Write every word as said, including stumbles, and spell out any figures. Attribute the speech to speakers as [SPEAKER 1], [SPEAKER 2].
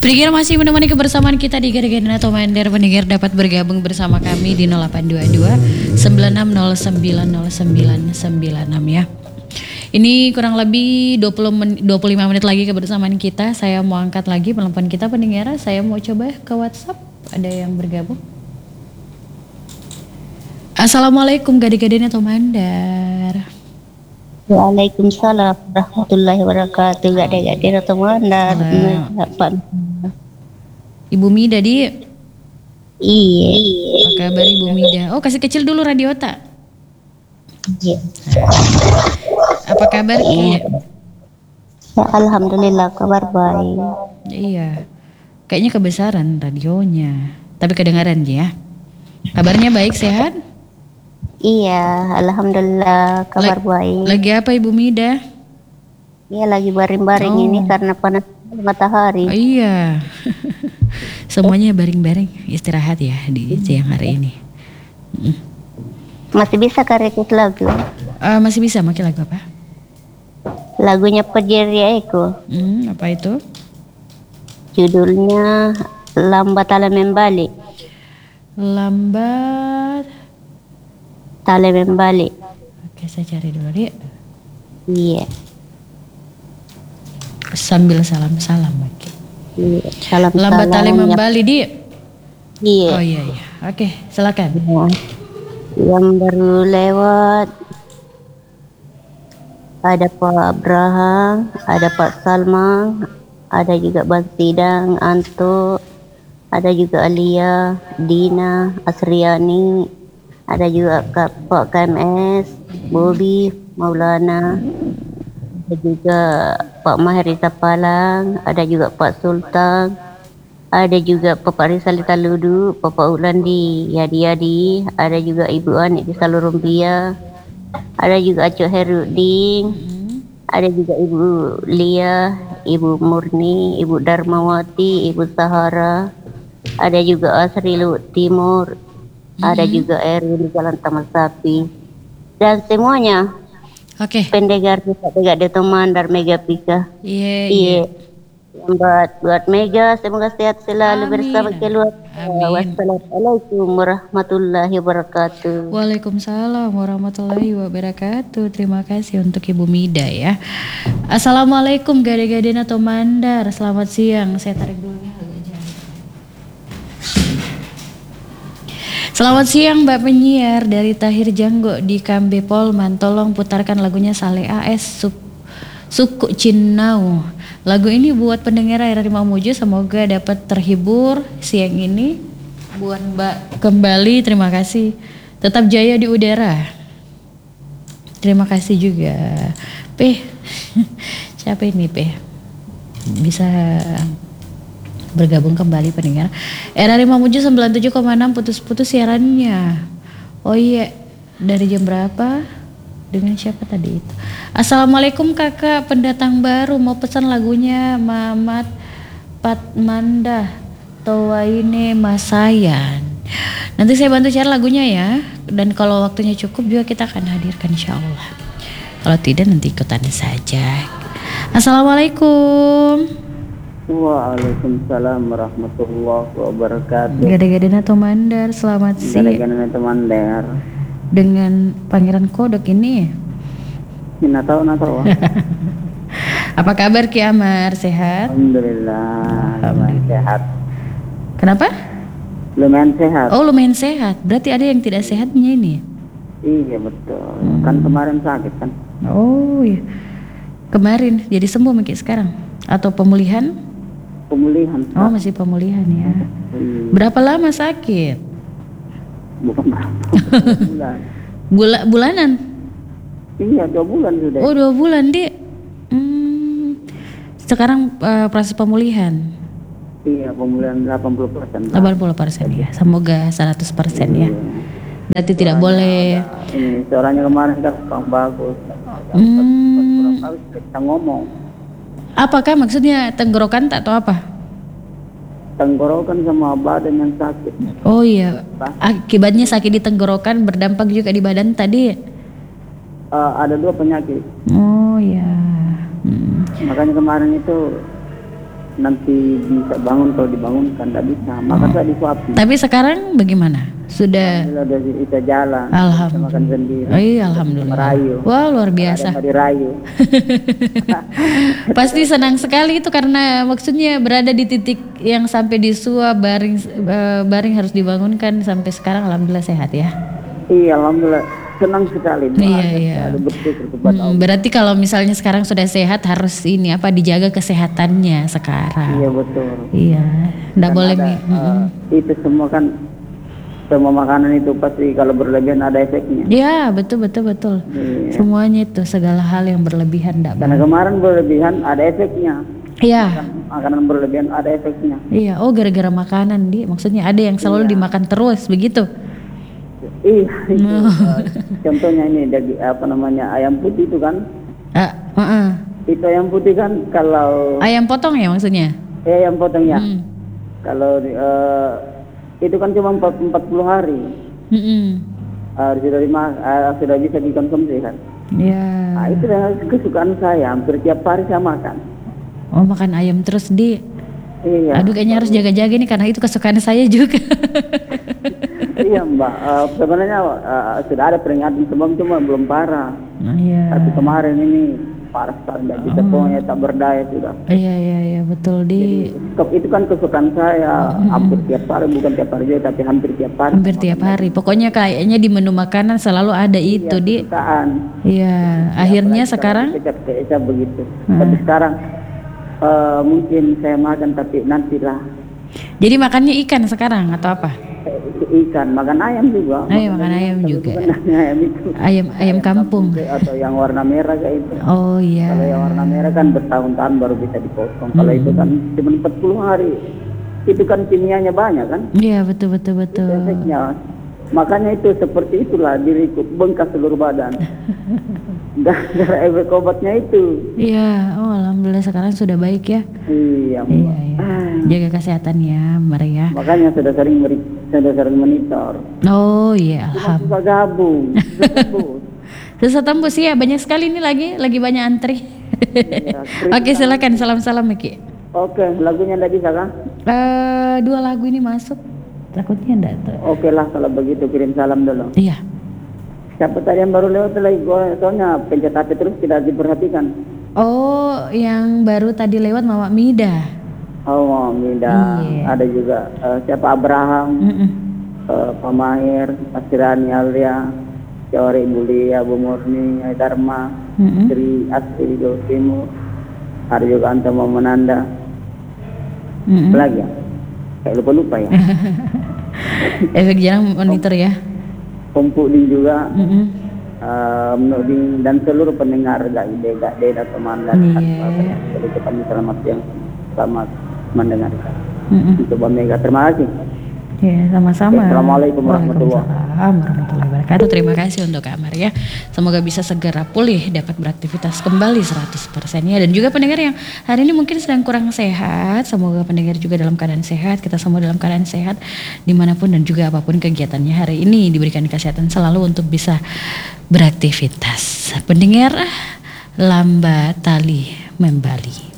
[SPEAKER 1] Pendengar masih menemani kebersamaan kita di Gara-Gara atau Mandar. Pendengar dapat bergabung bersama kami di nol delapan dua dua sembilan enam nol sembilan nol sembilan sembilan enam ya. Ini kurang lebih dua puluh menit, dua puluh lima menit lagi kebersamaan kita. Saya mau angkat lagi penelpon kita pendengar. Saya mau coba ke WhatsApp. Ada yang bergabung. Assalamualaikum Gara-Gara atau Mandar.
[SPEAKER 2] Waalaikumsalam warahmatullahi wabarakatuh. Gade-gade atau Mandar.
[SPEAKER 1] Ibu Mida di.
[SPEAKER 2] Iya.
[SPEAKER 1] Apa kabar Ibu Mida? Oh, kasih kecil dulu radio tak?
[SPEAKER 2] Iya.
[SPEAKER 1] Apa kabar Ki?
[SPEAKER 2] Ya, alhamdulillah kabar baik.
[SPEAKER 1] Iya. Kayaknya kebesaran radionya. Tapi kedengaran ya. Kabarnya baik, sehat?
[SPEAKER 2] Iya, alhamdulillah kabar
[SPEAKER 1] Lag-
[SPEAKER 2] baik.
[SPEAKER 1] Lagi apa Ibu Mida?
[SPEAKER 2] Iya, lagi baring-baring
[SPEAKER 1] Oh.
[SPEAKER 2] ini karena panas matahari.
[SPEAKER 1] Oh, iya. Semuanya baring-baring istirahat ya di siang hari ini. Mm.
[SPEAKER 2] Masih bisa karekus lagu?
[SPEAKER 1] Ah, masih bisa makin lagu apa?
[SPEAKER 2] Lagunya Pejeria Eko.
[SPEAKER 1] Hmm, apa itu?
[SPEAKER 2] Judulnya Lambat Tala Membalik.
[SPEAKER 1] Lambat.
[SPEAKER 2] Tala Membalik.
[SPEAKER 1] Oke, saya cari dulu dia.
[SPEAKER 2] Iya.
[SPEAKER 1] Sambil salam-salam lagi.
[SPEAKER 2] Iya. Salam
[SPEAKER 1] Lambat tali
[SPEAKER 2] salam.
[SPEAKER 1] membali dia.
[SPEAKER 2] Iya.
[SPEAKER 1] Oh iya iya. Oke, silakan.
[SPEAKER 2] Ya. Yang baru lewat ada Pak Abraham, ada Pak Salman, ada juga Bang Sidang, Anto, ada juga Alia, Dina, Asriani, ada juga Kak, Pak K M S, Bobby, Maulana, ada juga Pak Maherita Palang, ada juga Pak Sultan, ada juga Bapak Rizal Taludu, Bapak Ulandi Yadi-Yadi, ada juga Ibu Anik di Salurumbia, ada juga Acok Herudin, ada juga Ibu Lia, Ibu Murni, Ibu Darmawati, Ibu Sahara, ada juga Asri Lut Timur, ada juga Erwin di Jalan Taman Sapi, dan semuanya
[SPEAKER 1] Oke.
[SPEAKER 2] pendengar kita tidak ada teman dan Mega Pika.
[SPEAKER 1] Iya iya.
[SPEAKER 2] Iya. Buat buat Mega semoga sehat selalu
[SPEAKER 1] Amin.
[SPEAKER 2] bersama keluarga.
[SPEAKER 1] Amin.
[SPEAKER 2] Wassalamualaikum warahmatullahi wabarakatuh.
[SPEAKER 1] Waalaikumsalam warahmatullahi wabarakatuh. Terima kasih untuk Ibu Mida ya. Assalamualaikum Gade-Gade atau Mandar. Selamat siang. Saya tarik dulu ya. Selamat siang Mbak penyiar dari Tahir Janggo di Kambe Polman. Tolong putarkan lagunya Saleh A S Suk- Suku Cinau. Lagu ini buat pendengar Aira Mamuju, semoga dapat terhibur siang ini. Buat Mbak kembali, terima kasih. Tetap jaya di udara. Terima kasih juga. Peh, siapa ini Peh? Bisa bergabung kembali pendengar. Era Mamuju sembilan puluh tujuh koma enam putus-putus siarannya. Oh iya, dari jam berapa? Dengan siapa tadi itu? Assalamualaikum kakak pendatang baru, mau pesan lagunya Mamat Patmanda Tawaine Masayan. Nanti saya bantu cari lagunya ya. Dan kalau waktunya cukup juga kita akan hadirkan insya Allah. Kalau tidak nanti ikutan saja. Assalamualaikum.
[SPEAKER 3] Waalaikumsalam warahmatullahi wabarakatuh.
[SPEAKER 1] Gade-gade atau Mandar, selamat siang.
[SPEAKER 3] Gade-gade teman der.
[SPEAKER 1] Dengan Pangeran Kodok ini.
[SPEAKER 3] Ini tahu nak tahu.
[SPEAKER 1] Apa kabar Ki Amar? Sehat?
[SPEAKER 3] Alhamdulillah. Lumayan sehat.
[SPEAKER 1] Kenapa?
[SPEAKER 3] Lumayan sehat.
[SPEAKER 1] Oh lumayan sehat. Berarti ada yang tidak sehatnya ini.
[SPEAKER 3] Iya betul. Kan kemarin sakit kan.
[SPEAKER 1] Oh iya. Kemarin jadi sembuh mungkin sekarang atau pemulihan?
[SPEAKER 3] Pemulihan.
[SPEAKER 1] Oh masih pemulihan ya.
[SPEAKER 3] Hmm,
[SPEAKER 1] Berapa lama sakit?
[SPEAKER 3] Bukan berapa. Bulan.
[SPEAKER 1] Bula bulanan?
[SPEAKER 3] Iya dua bulan sudah.
[SPEAKER 1] Oh dua bulan di. Hmm. Sekarang eh, proses pemulihan
[SPEAKER 3] Iya pemulihan delapan puluh persen.
[SPEAKER 1] delapan puluh persen ya. Semoga seratus persen ya. Berarti tidak boleh.
[SPEAKER 3] Ini suaranya kemarin kan kurang bagus.
[SPEAKER 1] Hmm.
[SPEAKER 3] Kurang bagus kita ngomong.
[SPEAKER 1] Apakah maksudnya tenggorokan tak atau apa?
[SPEAKER 3] Tenggorokan sama badan yang sakit.
[SPEAKER 1] Oh iya, akibatnya sakit di tenggorokan berdampak juga di badan tadi.
[SPEAKER 3] Uh, ada dua penyakit.
[SPEAKER 1] Oh iya. Hmm.
[SPEAKER 3] Makanya kemarin itu nanti bisa bangun kalau dibangunkan tidak bisa, maka saya disuapin.
[SPEAKER 1] Tapi sekarang bagaimana? Sudah
[SPEAKER 3] Alhamdulillah udah bisa jalan, bisa
[SPEAKER 1] Alhamdulillah.
[SPEAKER 3] makan sendiri.
[SPEAKER 1] Oh, iya, alhamdulillah.
[SPEAKER 3] Merayu.
[SPEAKER 1] Wah, luar
[SPEAKER 3] Ada
[SPEAKER 1] biasa.
[SPEAKER 3] yang dirayu.
[SPEAKER 1] Pasti senang sekali itu karena maksudnya berada di titik yang sampai disuap, baring eh, baring harus dibangunkan sampai sekarang alhamdulillah sehat ya.
[SPEAKER 3] Iya, alhamdulillah senang sekali.
[SPEAKER 1] Iya, iya.
[SPEAKER 3] Selalu bersyukur kepada
[SPEAKER 1] Hmm,
[SPEAKER 3] Allah.
[SPEAKER 1] berarti kalau misalnya sekarang sudah sehat harus ini apa dijaga kesehatannya sekarang.
[SPEAKER 3] Iya betul.
[SPEAKER 1] Iya, enggak
[SPEAKER 3] Kan
[SPEAKER 1] boleh
[SPEAKER 3] ada,
[SPEAKER 1] mi. Mm-mm.
[SPEAKER 3] eh, itu semua kan, semua makanan itu pasti kalau berlebihan ada efeknya.
[SPEAKER 1] Ya, betul betul betul.
[SPEAKER 3] Iya.
[SPEAKER 1] Semuanya itu segala hal yang berlebihan enggak
[SPEAKER 3] Karena kemarin berlebihan ada efeknya.
[SPEAKER 1] Iya.
[SPEAKER 3] Makanan berlebihan ada efeknya.
[SPEAKER 1] Iya, oh gara-gara makanan di maksudnya ada yang selalu
[SPEAKER 3] Iya.
[SPEAKER 1] dimakan terus begitu.
[SPEAKER 3] Iya. Itu, eh, contohnya ini daging apa namanya ayam putih itu kan.
[SPEAKER 1] Ah, heeh.
[SPEAKER 3] Itu ayam putih kan kalau
[SPEAKER 1] Ayam potong ya maksudnya?
[SPEAKER 3] eh ayam potongnya.
[SPEAKER 1] Hmm.
[SPEAKER 3] Kalau eh, itu kan cuma empat puluh hari.
[SPEAKER 1] Mm-mm.
[SPEAKER 3] Eh, sudah lima, eh, sudah bisa dikonsumsi kan.
[SPEAKER 1] Ya.
[SPEAKER 3] Nah, itu adalah kesukaan saya, hampir tiap hari saya makan.
[SPEAKER 1] Oh, makan ayam terus di.
[SPEAKER 3] Iya.
[SPEAKER 1] Aduh, kayaknya harus jaga-jaga nih karena itu kesukaan saya juga.
[SPEAKER 3] Iya Mbak, Eh, sebenarnya eh, sudah ada peringatan sebelum cuma belum parah.
[SPEAKER 1] Nah, iya.
[SPEAKER 3] Tapi kemarin ini parah sekali, tidak bisa pokoknya tak berdaya sudah.
[SPEAKER 1] Iya, iya, iya, betul di.
[SPEAKER 3] Stok itu kan kesukaan saya, hampir tiap hari, bukan tiap hari juga, tapi hampir tiap hari.
[SPEAKER 1] Hampir tiap hari. Pokoknya kayaknya di menu makanan selalu ada itu di.
[SPEAKER 3] Kesukaan.
[SPEAKER 1] Iya, akhirnya sekarang
[SPEAKER 3] Kecap-kecap begitu. Tapi sekarang eh, mungkin saya makan, tapi nantilah.
[SPEAKER 1] jadi makannya ikan sekarang atau apa?
[SPEAKER 3] Eh, ikan, makan ayam juga.
[SPEAKER 1] Oh, iya, makan ayam juga.
[SPEAKER 3] Sebenarnya ayam itu.
[SPEAKER 1] Ayam ayam kampung.
[SPEAKER 3] Atau yang warna merah kayak itu.
[SPEAKER 1] Oh iya.
[SPEAKER 3] Kalau yang warna merah kan bertahun-tahun baru bisa dipotong. Kalau itu kan cuma empat puluh hari. Itu kan kimianya banyak kan?
[SPEAKER 1] Iya, betul betul betul.
[SPEAKER 3] Efeknya. Makanya itu seperti itulah diriku bengkak seluruh badan. Gara-gara efek obatnya itu.
[SPEAKER 1] Iya, oh alhamdulillah sekarang sudah baik ya.
[SPEAKER 3] Iya, Mbak.
[SPEAKER 1] Iya, iya. Jaga kesehatan ya, Maria.
[SPEAKER 3] Makanya sudah sering meri- sudah sering monitor.
[SPEAKER 1] Oh iya,
[SPEAKER 3] Cuma
[SPEAKER 1] alhamdulillah.
[SPEAKER 3] susah gabung. Susah gabung.
[SPEAKER 1] Susah tembus ya, banyak sekali ini lagi, lagi banyak antri.
[SPEAKER 3] Iya,
[SPEAKER 1] Oke, silakan salam-salam Miki.
[SPEAKER 3] Oke, lagunya enggak bisa kan?
[SPEAKER 1] Eh, dua lagu ini masuk, takutnya enggak tuh.
[SPEAKER 3] Oke lah kalau begitu kirim salam dulu.
[SPEAKER 1] Iya.
[SPEAKER 3] Siapa tadi yang baru lewat lagi gua soalnya pencet H P terus tidak diperhatikan.
[SPEAKER 1] Oh, yang baru tadi lewat Mama Mida.
[SPEAKER 3] Oh, Mama Mida.
[SPEAKER 1] Iya.
[SPEAKER 3] Ada juga eh, siapa Abraham,
[SPEAKER 1] Mm-mm.
[SPEAKER 3] eh, Pak Mahir, Asirani Alia, Syawari Ibu Lia, Bu Murni, Dharma,
[SPEAKER 1] Mm-mm.
[SPEAKER 3] Sri Asri Jawa Timur. Ada juga Anta Mama Nanda.
[SPEAKER 1] Mm-mm.
[SPEAKER 3] Apa lagi ya? Kayak lupa-lupa ya.
[SPEAKER 1] Efek jarang monitor ya.
[SPEAKER 3] Kumpul Din juga.
[SPEAKER 1] Mm-mm.
[SPEAKER 3] eh, Menuding dan seluruh pendengar Gak Ide, Gak Deda, teman dan
[SPEAKER 1] Iya.
[SPEAKER 3] jadi kami selamat siang, selamat mendengarkan.
[SPEAKER 1] Mm-mm.
[SPEAKER 3] Untuk Mbak Mega, terima kasih.
[SPEAKER 1] Ya, sama-sama.
[SPEAKER 3] Assalamualaikum warahmatullahi
[SPEAKER 1] Waalaikumsalam warahmatullahi wabarakatuh. Terima kasih untuk Kak Maria. Semoga bisa segera pulih, dapat beraktivitas kembali seratus persen ya. Dan juga pendengar yang hari ini mungkin sedang kurang sehat, semoga pendengar juga dalam keadaan sehat, kita semua dalam keadaan sehat dimanapun dan juga apapun kegiatannya hari ini diberikan kesehatan selalu untuk bisa beraktivitas. Pendengar, lambat tali membali.